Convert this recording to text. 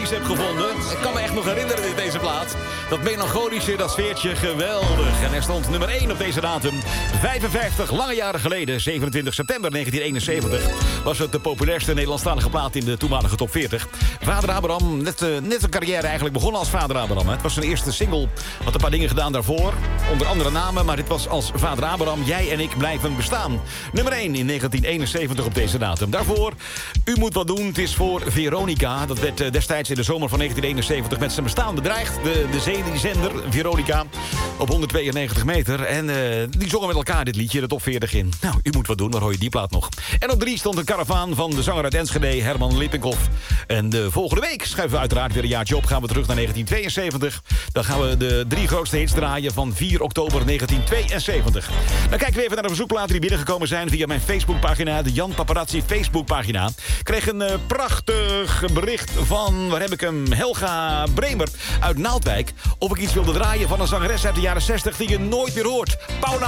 playlist heb gevonden. Ik kan me echt nog herinneren, deze plaat. Dat melancholische, dat sfeertje, geweldig. En er stond nummer 1 op deze datum. 55 lange jaren geleden, 27 september 1971... was het de populairste Nederlandstalige plaat in de toenmalige top 40. Vader Abraham, net een carrière eigenlijk begonnen als Vader Abraham. Het was zijn eerste single, had een paar dingen gedaan daarvoor. Onder andere namen, maar dit was als Vader Abraham... Jij en ik blijven bestaan. Nummer 1 in 1971 op deze datum. Daarvoor, U moet wat doen, het is voor Veronica. Dat werd destijds in de zomer van 1971 met zijn bestaan bedreigd. De zender Veronica op 192 meter. En die zongen met elkaar dit liedje, de top 40 in. Nou, U moet wat doen, dan hoor je die plaat nog. En op 3 stond een karavaan van de zanger uit Enschede, Herman Lippinkhoff. En de volgende week schuiven we uiteraard weer een jaartje op. Gaan we terug naar 1972. Dan gaan we de 3 grootste hits draaien van 4 oktober 1972. Dan kijken we even naar de verzoekplaten die binnengekomen zijn via mijn Facebookpagina, de Jan Paparazzi Facebookpagina. Ik kreeg een prachtig bericht van, waar heb ik hem, Helga Bremer uit Naaldwijk. Of ik iets wilde draaien van een zangeres uit de jaren 60 die je nooit meer hoort. Paula